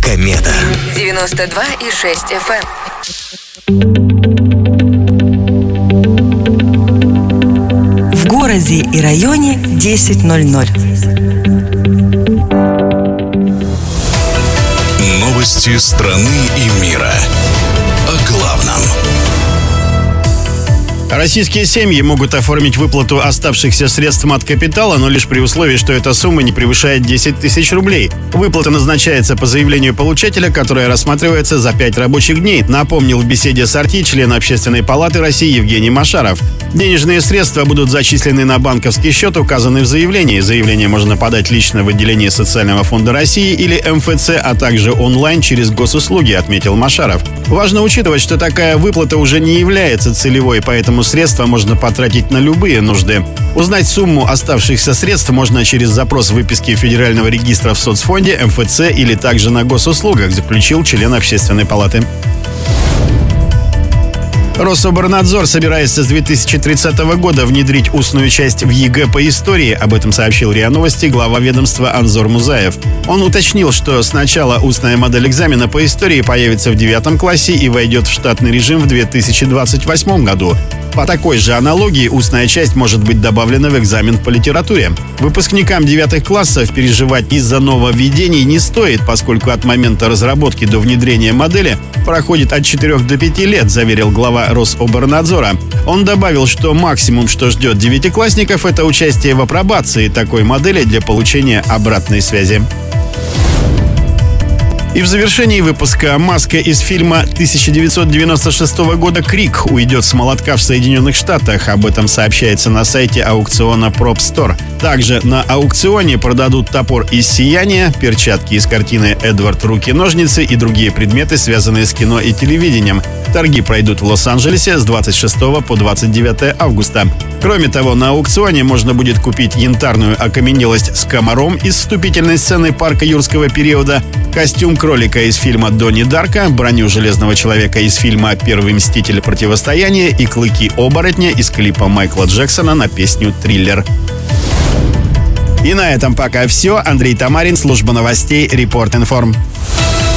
Комета. 92,6 FM. В городе и районе 10:00. Новости страны и мира. О главном. Российские семьи могут оформить выплату оставшихся средств мат-капитала, но лишь при условии, что эта сумма не превышает 10 тысяч рублей. Выплата назначается по заявлению получателя, которое рассматривается за 5 рабочих дней, напомнил в беседе с «Арти» член Общественной палаты России Евгений Машаров. Денежные средства будут зачислены на банковский счет, указанный в заявлении. Заявление можно подать лично в отделении Социального фонда России или МФЦ, а также онлайн через госуслуги, отметил Машаров. Важно учитывать, что такая выплата уже не является целевой, поэтому средства можно потратить на любые нужды. Узнать сумму оставшихся средств можно через запрос выписки Федерального регистра в соцфонде, МФЦ или также на госуслугах, заключил член Общественной палаты. Рособорнадзор собирается с 2030 года внедрить устную часть в ЕГЭ по истории. Об этом сообщил РИА Новости глава ведомства Анзор Музаев. Он уточнил, что сначала устная модель экзамена по истории появится в 9 классе и войдет в штатный режим в 2028 году. По такой же аналогии устная часть может быть добавлена в экзамен по литературе. Выпускникам 9 классов переживать из-за нововведений не стоит, поскольку от момента разработки до внедрения модели проходит от 4 до 5 лет, заверил глава Рособорнадзора. Он добавил, что максимум, что ждет девятиклассников, это участие в апробации такой модели для получения обратной связи. И в завершении выпуска маска из фильма 1996 года «Крик» уйдет с молотка в Соединенных Штатах. Об этом сообщается на сайте аукциона Prop Store. Также на аукционе продадут топор из «Сияния», перчатки из картины «Эдвард. Руки-ножницы» и другие предметы, связанные с кино и телевидением. Торги пройдут в Лос-Анджелесе с 26 по 29 августа. Кроме того, на аукционе можно будет купить янтарную окаменелость с комаром из вступительной сцены парка юрского периода, костюм кролика из фильма «Донни Дарка», броню Железного человека из фильма «Первый мститель. Противостояние» и клыки оборотня из клипа Майкла Джексона на песню «Триллер». И на этом пока все. Андрей Тамарин, служба новостей, Репорт Информ.